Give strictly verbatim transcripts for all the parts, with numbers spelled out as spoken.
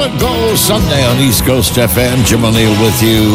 Solid Gold Sunday on East Coast F M. Jim O'Neill with you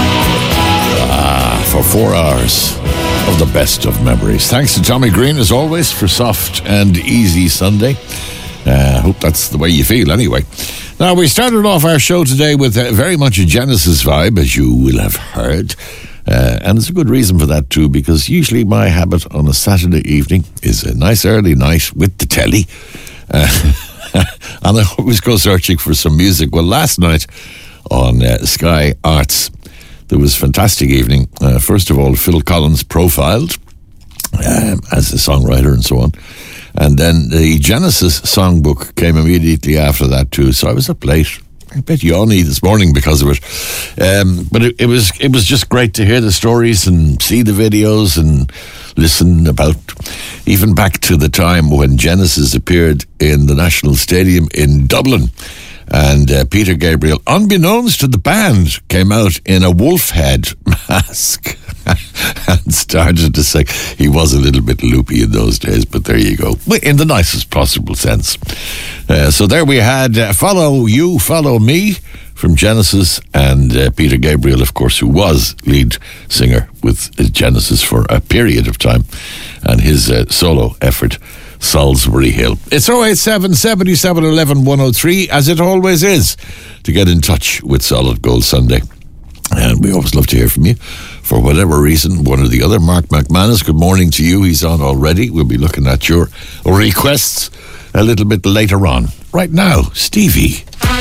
ah, for four hours of the best of memories. Thanks to Tommy Green, as always, for soft and easy Sunday. I uh, hope that's the way you feel anyway. Now, we started off our show today with uh, very much a Genesis vibe, as you will have heard. Uh, and there's a good reason for that too, because usually my habit on a Saturday evening is a nice early night with the telly. Uh, and I always go searching for some music. Well, last night on uh, Sky Arts, there was a fantastic evening. Uh, first of all, Phil Collins profiled um, as a songwriter and so on. And then the Genesis songbook came immediately after that too. So I was up late, a bit yawny this morning because of it. Um, but it, it was it was just great to hear the stories and see the videos and listen about, even back to the time when Genesis appeared in the National Stadium in Dublin. And uh, Peter Gabriel, unbeknownst to the band, came out in a wolf head mask and started to sing. He was a little bit loopy in those days, but there you go. In the nicest possible sense. Uh, so there we had uh, Follow You, Follow Me from Genesis, and uh, Peter Gabriel, of course, who was lead singer with Genesis for a period of time, and his uh, solo effort, Salisbury Hill. It's oh eight seven, seven seven, one one, one oh three, as it always is, to get in touch with Solid Gold Sunday. And we always love to hear from you, for whatever reason, one or the other. Mark McManus, good morning to you. He's on already. We'll be looking at your requests a little bit later on. Right now, Stevie.